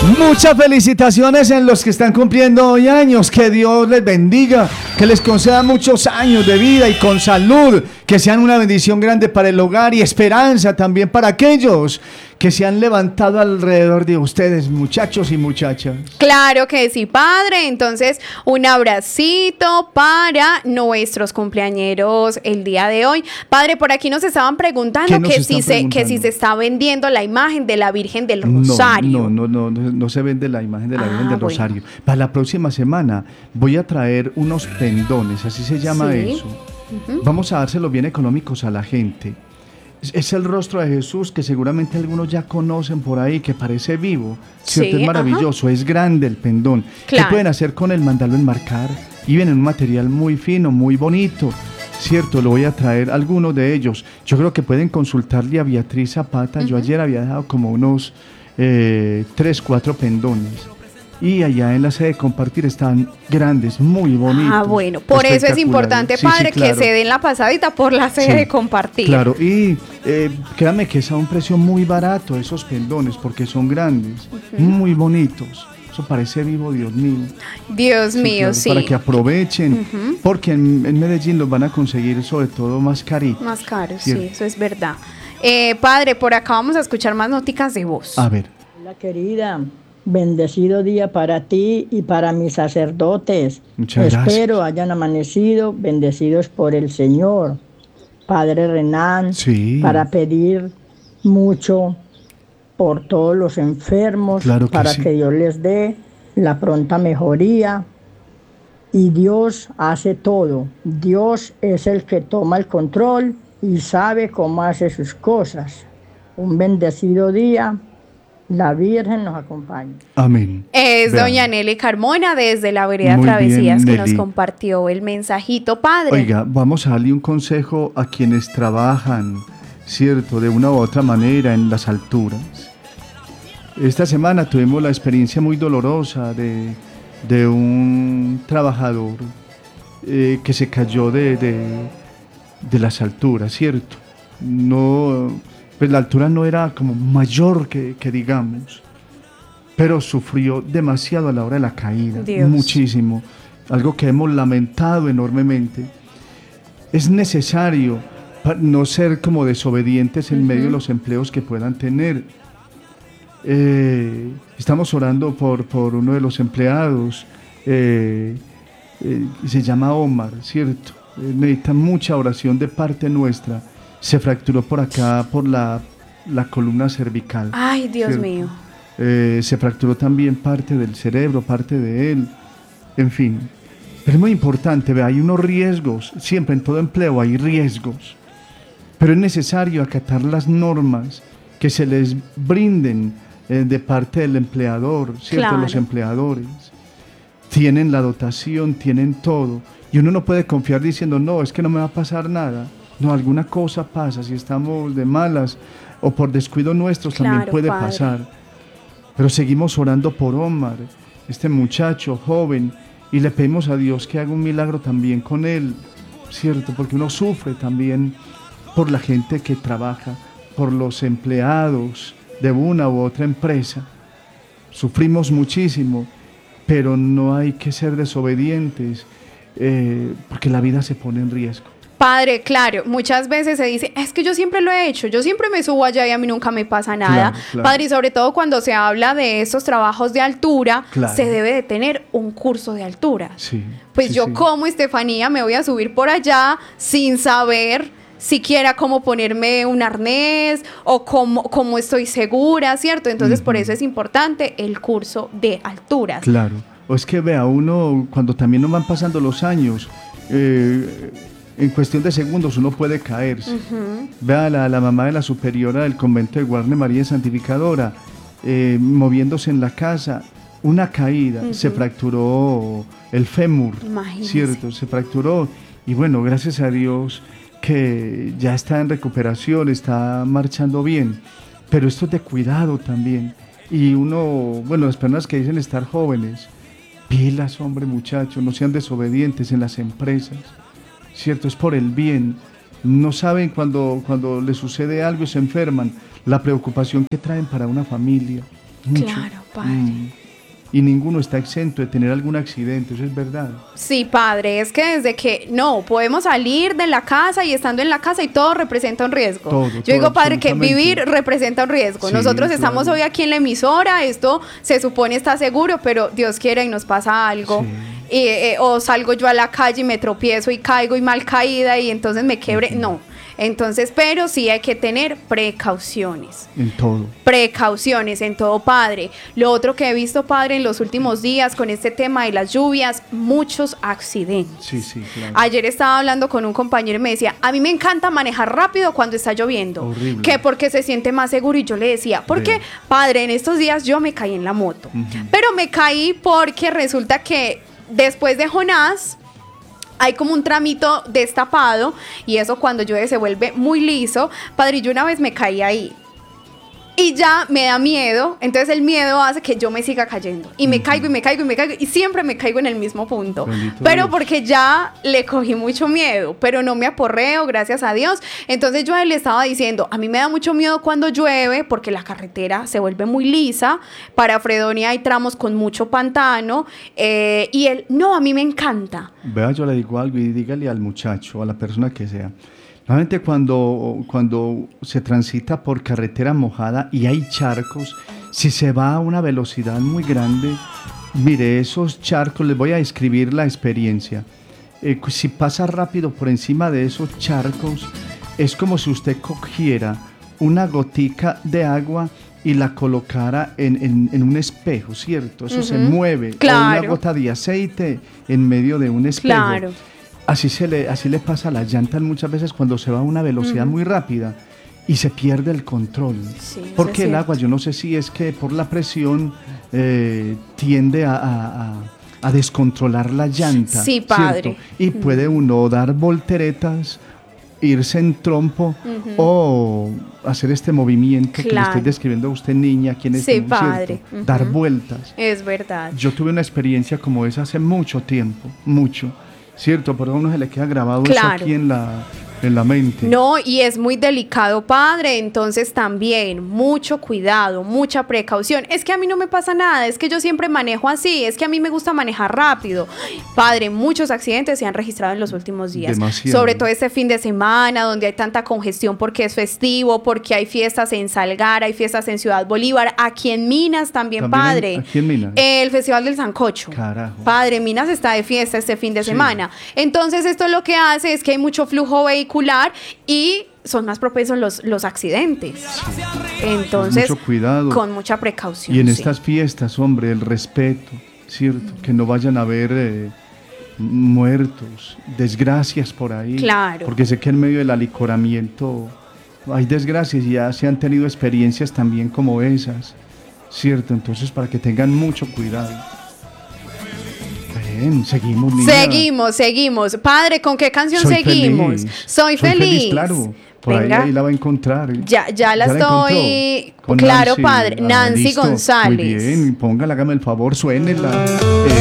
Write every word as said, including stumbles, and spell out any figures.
Muchas felicitaciones en los que están cumpliendo hoy años. Que Dios les bendiga, que les conceda muchos años de vida y con salud, que sean una bendición grande para el hogar y esperanza también para aquellos que se han levantado alrededor de ustedes, muchachos y muchachas. Claro que sí, padre. Entonces, un abracito para nuestros cumpleañeros el día de hoy. Padre, por aquí nos estaban preguntando nos que, están si preguntando? Se, que si se está vendiendo la imagen de la Virgen del Rosario. No, no, no, no, no se vende la imagen de la Ah, Virgen del bueno. Rosario. Para la próxima semana voy a traer unos pendones, así se llama Sí. eso. Uh-huh. Vamos a dárselos bien económicos a la gente. Es, es el rostro de Jesús que seguramente algunos ya conocen por ahí, que parece vivo, ¿cierto? Sí, Es maravilloso, ajá. Es grande el pendón. Claro. ¿Qué pueden hacer con él? Mandarlo enmarcar y viene en un material muy fino, muy bonito. Cierto, lo voy a traer algunos de ellos. Yo creo que pueden consultarle a Beatriz Zapata. Uh-huh. Yo ayer había dejado como unos eh, tres, cuatro pendones. Y allá en la sede de Compartir están grandes, muy bonitos. Ah, bueno, por eso es importante, padre, sí, sí, claro, que se den la pasadita por la sede sí, de Compartir. Claro, y eh, créame que es a un precio muy barato esos pendones, porque son grandes, uh-huh. muy bonitos. Eso parece vivo, Dios mío. Dios sí, mío, claro, sí. Para que aprovechen, uh-huh. porque en, en Medellín los van a conseguir sobre todo más caritos. Más caros, ¿cierto? Sí, eso es verdad. Eh, padre, por acá vamos a escuchar más noticas de voz. A ver. Hola, querida. Bendecido día para ti y para mis sacerdotes. Muchas gracias. Espero hayan amanecido bendecidos por el Señor. Padre Renan, sí. para pedir mucho por todos los enfermos, claro que para sí. que Dios les dé la pronta mejoría. Y Dios hace todo. Dios es el que toma el control y sabe cómo hace sus cosas. Un bendecido día. La Virgen nos acompaña. Amén. Es Vean. doña Nelly Carmona desde la vereda Muy Travesías bien, que Nelly. nos compartió el mensajito, padre. Oiga, vamos a darle un consejo a quienes trabajan, cierto, de una u otra manera en las alturas. Esta semana tuvimos la experiencia muy dolorosa de, de un trabajador eh, que se cayó de, de, de las alturas, cierto. No... Pues la altura no era como mayor que, que digamos, pero sufrió demasiado a la hora de la caída, Dios. muchísimo, algo que hemos lamentado enormemente. Es necesario no ser como desobedientes en uh-huh. medio de los empleos que puedan tener. Eh, estamos orando por, por uno de los empleados, eh, eh, se llama Omar, ¿cierto? Eh, necesita mucha oración de parte nuestra. Se fracturó por acá, por la, la columna cervical. Ay, Dios ¿cierto? mío. Eh, se fracturó también parte del cerebro, parte de él, en fin. Pero es muy importante, ¿ve? Hay unos riesgos, siempre en todo empleo hay riesgos, pero es necesario acatar las normas que se les brinden eh, de parte del empleador, ¿cierto? Claro. Los empleadores tienen la dotación, tienen todo, y uno no puede confiar diciendo, no, es que no me va a pasar nada. No, alguna cosa pasa, si estamos de malas o por descuido nuestros claro, también puede padre. pasar. Pero seguimos orando por Omar, este muchacho joven, y le pedimos a Dios que haga un milagro también con él, ¿cierto? Porque uno sufre también por la gente que trabaja, por los empleados de una u otra empresa. Sufrimos muchísimo, pero no hay que ser desobedientes, eh, porque la vida se pone en riesgo. Padre, claro, muchas veces se dice, es que yo siempre lo he hecho, yo siempre me subo allá y a mí nunca me pasa nada. Claro, claro. Padre, y sobre todo cuando se habla de estos trabajos de altura, claro. se debe de tener un curso de altura. Sí, pues sí, yo sí. como Estefanía me voy a subir por allá sin saber siquiera cómo ponerme un arnés o cómo, cómo estoy segura, ¿cierto? Entonces uh-huh. por eso es importante el curso de alturas. Claro, o es que vea, uno cuando también nos van pasando los años, eh, en cuestión de segundos uno puede caerse. Uh-huh. Vea la, la mamá de la superiora del convento de Guarne María Santificadora, eh, moviéndose en la casa, una caída, uh-huh. se fracturó el fémur, Imagínese. ¿cierto? Se fracturó y bueno, gracias a Dios que ya está en recuperación, está marchando bien, pero esto es de cuidado también. Y uno, bueno, las personas que dicen estar jóvenes, pilas, hombre, muchachos, no sean desobedientes en las empresas. Cierto, es por el bien. No saben cuando, cuando les sucede algo y se enferman, la preocupación que traen para una familia. Mucho. Claro. Padre. Mm. Y ninguno está exento de tener algún accidente, eso es verdad. Sí, Padre, es que desde que no, podemos salir de la casa y estando en la casa y todo representa un riesgo. Todo, Yo todo, digo, Padre, que absolutamente. vivir representa un riesgo. Sí, Nosotros estamos claro. hoy aquí en la emisora, esto se supone está seguro, pero Dios quiera y nos pasa algo. Sí. Y, eh, o salgo yo a la calle y me tropiezo y caigo y mal caída y entonces me quebre. Ujú. No. Entonces, pero sí hay que tener precauciones. En todo. Precauciones en todo, Padre. Lo otro que he visto, Padre, en los últimos días con este tema de las lluvias, muchos accidentes. Sí, sí, claro. Ayer estaba hablando con un compañero y me decía, a mí me encanta manejar rápido cuando está lloviendo. Horrible. Que porque se siente más seguro. Y yo le decía, ¿por qué? Vea. Padre, en estos días yo me caí en la moto. Ujú. Pero me caí porque resulta que después de Jonás hay como un tramito destapado y eso cuando llueve se vuelve muy liso. Padre, yo una vez me caí ahí y ya me da miedo, entonces el miedo hace que yo me siga cayendo y me Ujú. caigo y me caigo y me caigo y siempre me caigo en el mismo punto. Bendito Pero Dios. porque ya le cogí mucho miedo, pero no me aporreo, gracias a Dios. Entonces yo a él le estaba diciendo, a mí me da mucho miedo cuando llueve porque la carretera se vuelve muy lisa, para Fredonia hay tramos con mucho pantano, eh, y él, no, a mí me encanta. Vea, yo le digo algo y dígale al muchacho, a la persona que sea. Realmente cuando, cuando se transita por carretera mojada y hay charcos, si se va a una velocidad muy grande, mire, esos charcos, les voy a describir la experiencia. Eh, si pasa rápido por encima de esos charcos, es como si usted cogiera una gotica de agua y la colocara en, en, en un espejo, ¿cierto? Eso se Ujú. mueve. O Claro. una gota de aceite en medio de un espejo. Claro. Así, se le, así le pasa a las llantas muchas veces cuando se va a una velocidad Ujú. muy rápida y se pierde el control. Sí, eso Porque es el cierto. agua, yo no sé si es que por la presión eh, tiende a, a- a- a descontrolar la llanta. Sí, padre. ¿cierto? Y puede uno dar volteretas, irse en trompo o hacer este movimiento que le Claro. estoy describiendo a usted, niña, aquí en este Sí, momento, padre. ¿cierto? Ujú. Dar vueltas. Es verdad. Yo tuve una experiencia como esa hace mucho tiempo, mucho, ¿cierto? Pero a uno se le queda grabado Claro. eso aquí en la, en la mente. No, y es muy delicado, Padre, entonces también mucho cuidado, mucha precaución. Es que a mí no me pasa nada, es que yo siempre manejo así, es que a mí me gusta manejar rápido. Padre, muchos accidentes se han registrado en los últimos días. Demasiado. Sobre todo este fin de semana, donde hay tanta congestión porque es festivo, porque hay fiestas en Salgar, hay fiestas en Ciudad Bolívar, aquí en Minas también, También en- Padre. aquí en Minas. El Festival del Sancocho. Carajo. Padre, Minas está de fiesta este fin de Sí. semana. Entonces, esto lo que hace es que hay mucho flujo vehicular y son más propensos los, los accidentes. Entonces, Mucho cuidado. con mucha precaución. Y en sí. estas fiestas, hombre, el respeto, ¿cierto? Que no vayan a haber eh, muertos, desgracias por ahí. Claro. Porque sé que en medio del alicoramiento hay desgracias y ya se han tenido experiencias también como esas, ¿cierto? Entonces, para que tengan mucho cuidado. Bien, seguimos, niña. Seguimos, seguimos. Padre, ¿con qué canción Soy seguimos? feliz. Soy feliz. Claro. Por ahí, Venga. ahí la va a encontrar. Ya, ya la estoy. encontró? Con Claro, padre. Ah, Nancy listo. González. Muy bien, póngala, hágame el favor, suénela. Eh,